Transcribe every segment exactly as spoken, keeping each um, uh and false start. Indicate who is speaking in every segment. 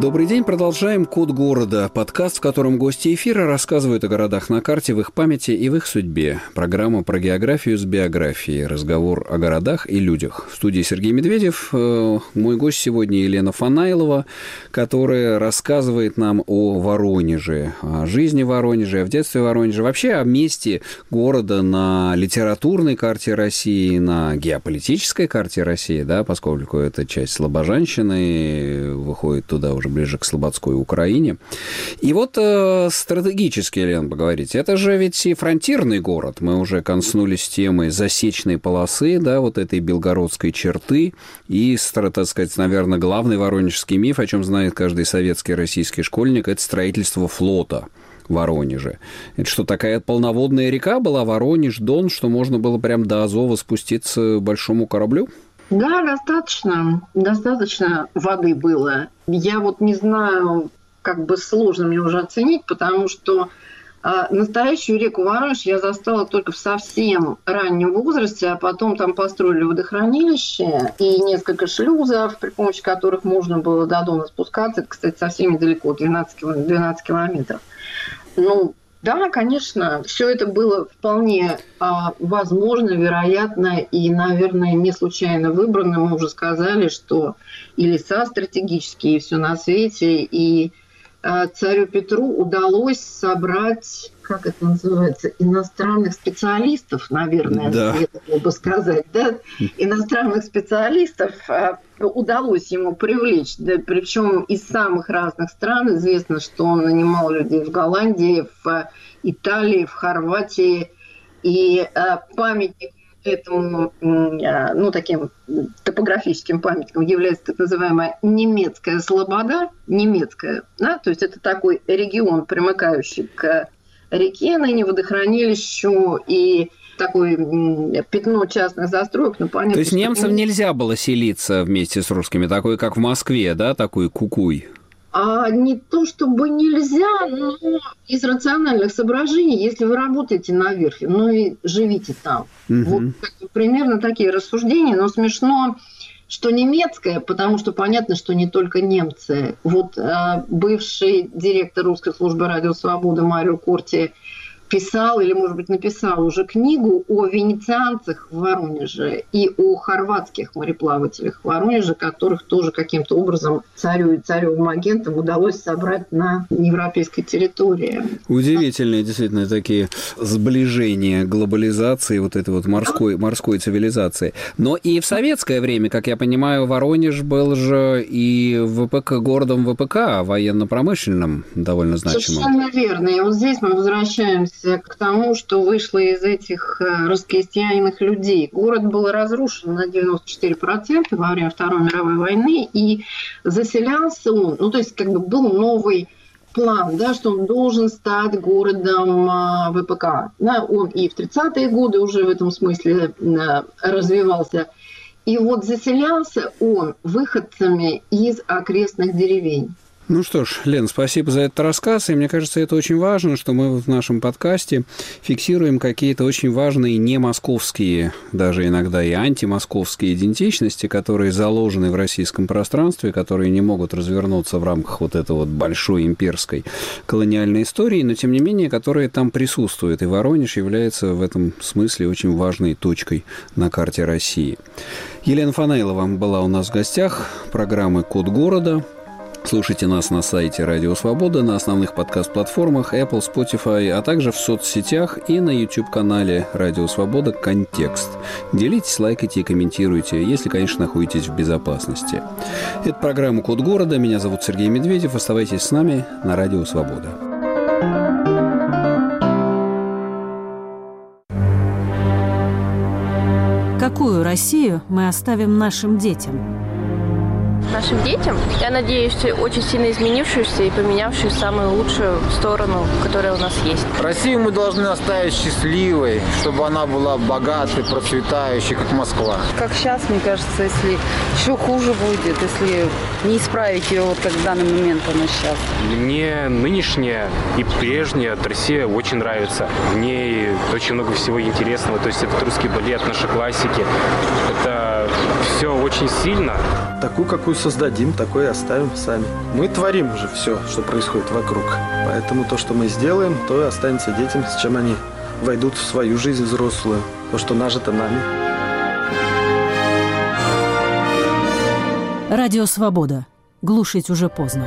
Speaker 1: Добрый день, продолжаем «Код города», подкаст, в котором гости эфира рассказывают о городах на карте, в их памяти и в их судьбе. Программа про географию с биографией, разговор о городах и людях. В студии Сергей Медведев, мой гость сегодня Елена Фанайлова, которая рассказывает нам о Воронеже, о жизни в Воронеже, о детстве в Воронеже, вообще о месте города на литературной карте России, на геополитической карте России, да, поскольку это часть Слобожанщины, выходит туда уже ближе к Слободской Украине. И вот э, стратегически, Елена, поговорите. Это же ведь и фронтирный город. Мы уже коснулись темы засечной полосы, да, вот этой белгородской черты. И, так сказать, наверное, главный воронежский миф, о чем знает каждый советский и российский школьник, это строительство флота в Воронеже. Это что, такая полноводная река была, Воронеж, Дон, что можно было прям до Азова спуститься большому кораблю?
Speaker 2: Да, достаточно, достаточно воды было. Я вот не знаю, как бы сложно мне уже оценить, потому что э, настоящую реку Воронеж я застала только в совсем раннем возрасте, а потом там построили водохранилище и несколько шлюзов, при помощи которых можно было до Дона спускаться. Это, кстати, совсем недалеко, двенадцать километров. Ну, да, конечно, все это было вполне а, возможно, вероятно, и, наверное, не случайно выбрано. Мы уже сказали, что и леса стратегические, и все на свете, и а, царю Петру удалось собрать, как это называется, иностранных специалистов, наверное,
Speaker 1: да.
Speaker 2: следовало бы сказать, да, иностранных специалистов а, удалось ему привлечь, да, причем из самых разных стран. Известно, что он нанимал людей в Голландии, в Италии, в Хорватии, и а, памятник этому, а, ну, таким топографическим памятником является так называемая немецкая Слобода, немецкая, да, то есть это такой регион, примыкающий к реке, ныне водохранилищу, и такое пятно частных застроек. Ну, понятно,
Speaker 1: то есть немцам
Speaker 2: что...
Speaker 1: нельзя было селиться вместе с русскими, такой, как в Москве, да, такой кукуй?
Speaker 2: А не то чтобы нельзя, но из рациональных соображений, если вы работаете на верфи, ну и живите там. Угу. Вот примерно такие рассуждения, но смешно, что немецкая, потому что понятно, что не только немцы. Вот э, бывший директор русской службы «Радио Свобода» Марио Корти писал, или, может быть, написал уже книгу о венецианцах в Воронеже и о хорватских мореплавателях в Воронеже, которых тоже каким-то образом царю и царевым агентам удалось собрать на европейской территории.
Speaker 1: Удивительные, действительно, такие сближения глобализации, вот этой вот морской, морской цивилизации. Но и в советское время, как я понимаю, Воронеж был же и ВПК, городом ВПК, военно-промышленным, довольно значимым.
Speaker 2: Совершенно верно. И вот здесь мы возвращаемся к тому, что вышло из этих раскрестьяненных людей. Город был разрушен на девяносто четыре процента во время Второй мировой войны, и заселялся он, ну, то есть как бы был новый план, да, что он должен стать городом ВПК. Да, он и в тридцатые годы уже в этом смысле развивался. И вот заселялся он выходцами из окрестных деревень.
Speaker 1: Ну что ж, Лен, спасибо за этот рассказ, и мне кажется, это очень важно, что мы в нашем подкасте фиксируем какие-то очень важные не московские, даже иногда и антимосковские идентичности, которые заложены в российском пространстве, которые не могут развернуться в рамках вот этой вот большой имперской колониальной истории, но тем не менее, которые там присутствуют, и Воронеж является в этом смысле очень важной точкой на карте России. Елена Фанайлова была у нас в гостях, программы «Код города». Слушайте нас на сайте Радио Свобода, на основных подкаст-платформах Apple, Spotify, а также в соцсетях и на YouTube-канале Радио Свобода «Контекст». Делитесь, лайкайте и комментируйте, если, конечно, находитесь в безопасности. Это программа «Код города». Меня зовут Сергей Медведев. Оставайтесь с нами на Радио Свобода.
Speaker 3: Какую Россию мы оставим нашим детям?
Speaker 4: Нашим детям, я надеюсь, очень сильно изменившуюся и поменявшую в самую лучшую сторону, которая у нас есть.
Speaker 5: Россию мы должны оставить счастливой, чтобы она была богатой, процветающей, как Москва.
Speaker 6: Как сейчас, мне кажется, если еще хуже будет, если не исправить ее, вот как в данный момент она сейчас.
Speaker 7: Мне нынешняя и прежняя Россия очень нравится. В ней очень много всего интересного. То есть это русский балет, наши классики. Это все очень сильно.
Speaker 8: Такую, какую создали создадим, такое и оставим сами. Мы творим же все, что происходит вокруг. Поэтому то, что мы сделаем, то и останется детям, с чем они войдут в свою жизнь взрослую. То, что нажито нами.
Speaker 3: Радио «Свобода». Глушить уже поздно.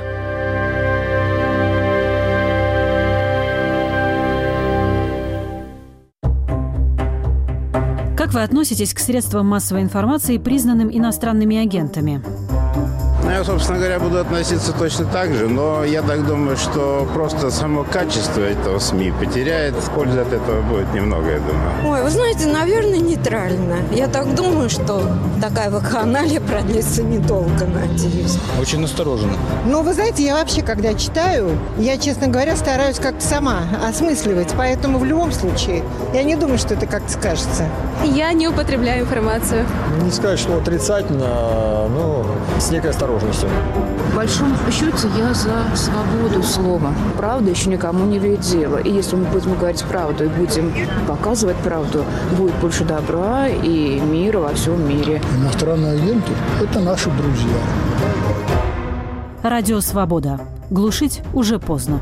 Speaker 3: Как вы относитесь к средствам массовой информации, признанным иностранными агентами?
Speaker 9: Ну, я, собственно говоря, буду относиться точно так же, но я так думаю, что просто само качество этого СМИ потеряет. Пользы от этого будет немного, я думаю.
Speaker 10: Ой, вы знаете, наверное, нейтрально. Я так думаю, что такая вакханалия продлится недолго, надеюсь.
Speaker 11: Очень настороженно.
Speaker 12: Ну, вы знаете, я вообще, когда читаю, я, честно говоря, стараюсь как-то сама осмысливать. Поэтому в любом случае, я не думаю, что это как-то скажется.
Speaker 13: Я не употребляю информацию.
Speaker 14: Не сказать, что отрицательно, но с некой осторожностью.
Speaker 15: В большом счете я за свободу слова. Правда еще никому не имеет дела. И если мы будем говорить правду и будем показывать правду, будет больше добра и мира во всем мире.
Speaker 16: Иностранные агенты – это наши друзья.
Speaker 3: Радио «Свобода». Глушить уже поздно.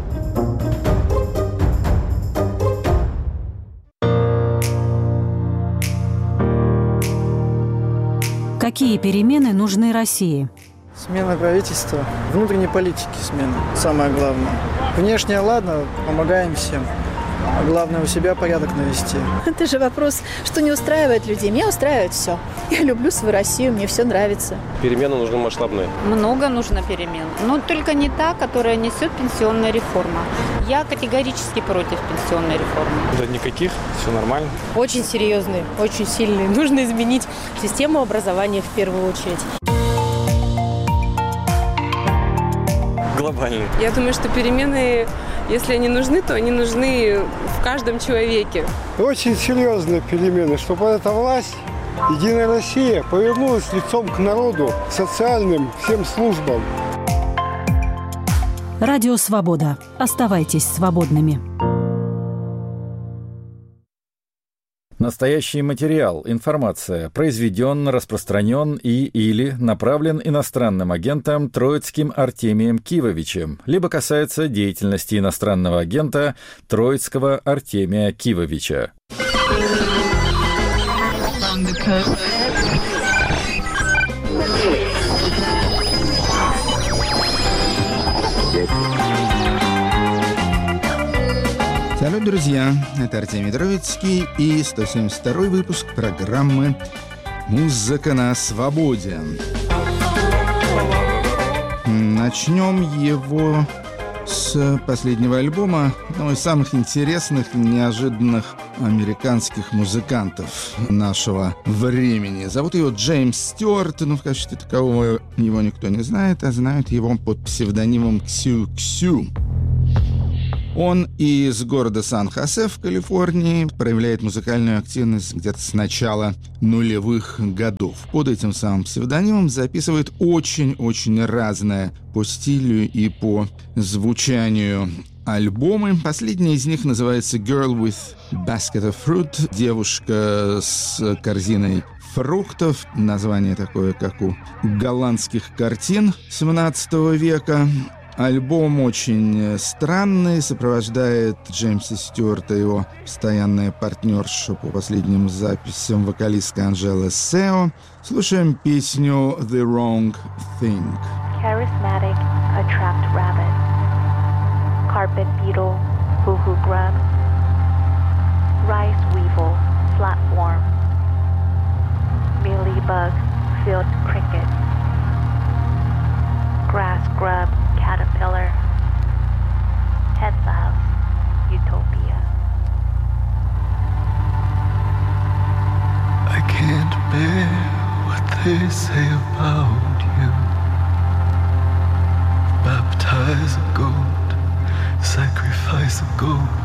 Speaker 3: Какие перемены нужны России?
Speaker 17: Смена правительства, внутренней политики смена, самое главное. Внешне, ладно, помогаем всем. А главное, у себя порядок навести.
Speaker 18: Это же вопрос, что не устраивает людей. Меня устраивает все. Я люблю свою Россию, мне все нравится.
Speaker 19: Перемены нужны масштабные.
Speaker 20: Много нужно перемен. Но только не та, которая несет пенсионная реформа. Я категорически против пенсионной реформы.
Speaker 19: Да никаких, все нормально.
Speaker 18: Очень серьезные, очень сильные. Нужно изменить систему образования в первую очередь.
Speaker 19: Глобальные.
Speaker 13: Я думаю, что перемены, если они нужны, то они нужны в каждом человеке.
Speaker 21: Очень серьезные перемены, чтобы эта власть, Единая Россия, повернулась лицом к народу, к социальным всем службам.
Speaker 3: Радио «Свобода». Оставайтесь свободными.
Speaker 22: Настоящий материал, информация произведен, распространен и или направлен иностранным агентом Троицким Артемием Кивовичем, либо касается деятельности иностранного агента Троицкого Артемия Кивовича.
Speaker 23: Салют, друзья! Это Артемий Троицкий и сто семьдесят второй выпуск программы «Музыка на свободе». Начнем его с последнего альбома одного из самых интересных и неожиданных американских музыкантов нашего времени. Зовут его Джеймс Стюарт, но в качестве такового его никто не знает, а знают его под псевдонимом Ксю-Ксю. Он из города Сан-Хосе в Калифорнии проявляет музыкальную активность где-то с начала нулевых годов. Под этим самым псевдонимом записывает очень-очень разное по стилю и по звучанию альбомы. Последний из них называется «Girl with Basket of Fruit» — «Девушка с корзиной фруктов». Название такое, как у голландских картин семнадцатого века. Альбом очень странный, сопровождает Джеймса Стюарта его постоянная партнерша по последним записям, вокалистка Анжела Сео. Слушаем песню «The Wrong Thing».
Speaker 24: Charismatic, attract rabbit, carpet beetle, hoo-hoo grub, rice weevil, flatworm, mealybug, field cricket, grass grub, caterpillar, heads house, utopia.
Speaker 25: I can't bear what they say about you. Baptize a goat, sacrifice a goat,